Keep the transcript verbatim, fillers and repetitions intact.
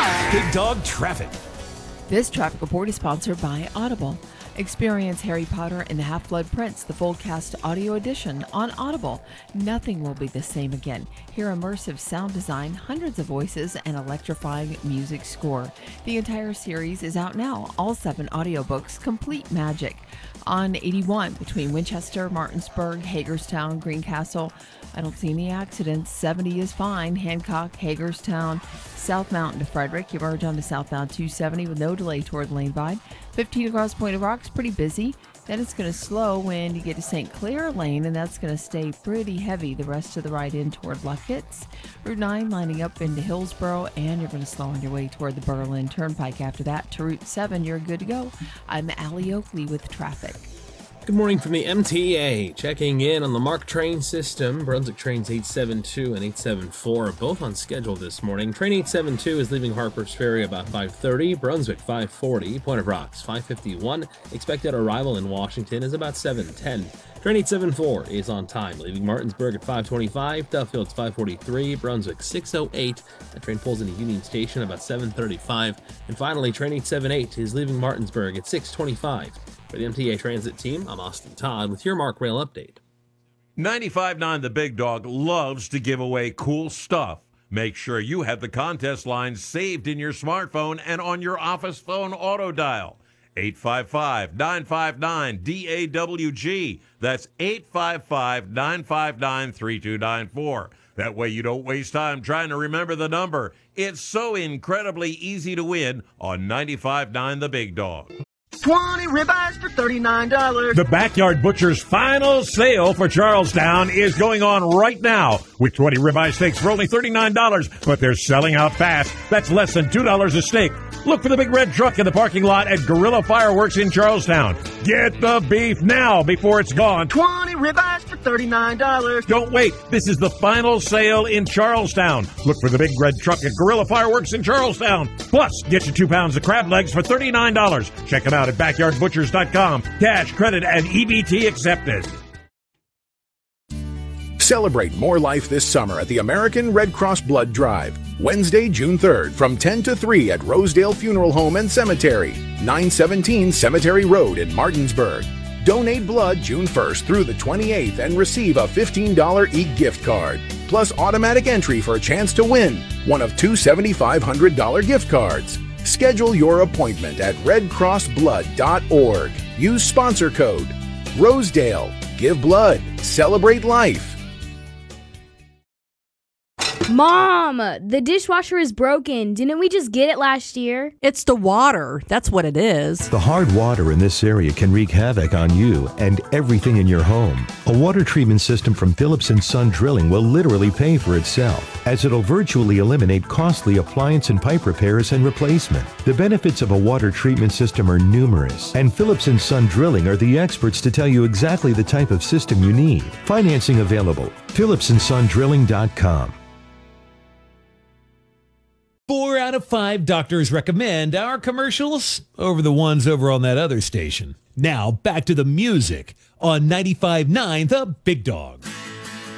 Big Dog Traffic. This traffic report is sponsored by Audible. Experience Harry Potter and the Half-Blood Prince, the full cast audio edition on Audible. Nothing will be the same again. Hear immersive sound design, hundreds of voices, and electrifying music score. The entire series is out now. All seven audiobooks, complete magic. On eighty-one between Winchester, Martinsburg, Hagerstown, Greencastle. I don't see any accidents. seventy is fine. Hancock, Hagerstown, South Mountain to Frederick. You merge onto southbound two seventy with no delay toward Lane Vide. fifteen across Point of Rocks, pretty busy. Then it's going to slow when you get to Saint Clair Lane, and that's going to stay pretty heavy the rest of the ride in toward Luckett's. Route nine lining up into Hillsboro, and you're going to slow on your way toward the Berlin Turnpike after that. To Route seven, you're good to go. I'm Allie Oakley with traffic. Good morning from the M T A. Checking in on the MARC train system. Brunswick trains eight seven two and eight seven four are both on schedule this morning. Train eight seven two is leaving Harpers Ferry about five thirty. Brunswick five forty. Point of Rocks five fifty-one. Expected arrival in Washington is about seven ten. Train eight seven four is on time, leaving Martinsburg at five twenty-five. Duffield's five forty-three. Brunswick six oh eight. That train pulls into Union Station about seven thirty-five. And finally, train eight seven eight is leaving Martinsburg at six twenty-five. For the M T A Transit team, I'm Austin Todd with your MARC Rail update. ninety-five point nine The Big Dog loves to give away cool stuff. Make sure you have the contest lines saved in your smartphone and on your office phone auto dial. eight five five, nine five nine, D A W G. That's eight five five, nine five nine, three two nine four. That way you don't waste time trying to remember the number. It's so incredibly easy to win on ninety-five point nine The Big Dog. twenty ribeyes for thirty-nine dollars. The Backyard Butcher's final sale for Charlestown is going on right now with twenty ribeye steaks for only thirty-nine dollars, but they're selling out fast. That's less than two dollars a steak. Look for the big red truck in the parking lot at Gorilla Fireworks in Charlestown. Get the beef now before it's gone. twenty ribeyes for thirty-nine dollars. Don't wait. This is the final sale in Charlestown. Look for the big red truck at Gorilla Fireworks in Charlestown. Plus, get you two pounds of crab legs for thirty-nine dollars. Check them out at backyard butchers dot com. Cash, credit, and E B T accepted. Celebrate more life this summer at the American Red Cross Blood Drive. Wednesday, June third, from ten to three at Rosedale Funeral Home and Cemetery, nine seventeen Cemetery Road in Martinsburg. Donate blood June first through the twenty-eighth and receive a fifteen dollars e-gift card, plus automatic entry for a chance to win one of two seventy-five hundred dollars gift cards. Schedule your appointment at red cross blood dot org. Use sponsor code Rosedale. Give blood. Celebrate life. Mom, the dishwasher is broken. Didn't we just get it last year? It's the water. That's what it is. The hard water in this area can wreak havoc on you and everything in your home. A water treatment system from Phillips and Son Drilling will literally pay for itself, as it'll virtually eliminate costly appliance and pipe repairs and replacement. The benefits of a water treatment system are numerous, and Phillips and Son Drilling are the experts to tell you exactly the type of system you need. Financing available. Phillips and Son Drilling dot com. Four out of five doctors recommend our commercials over the ones over on that other station. Now, back to the music on ninety-five point nine The Big Dog.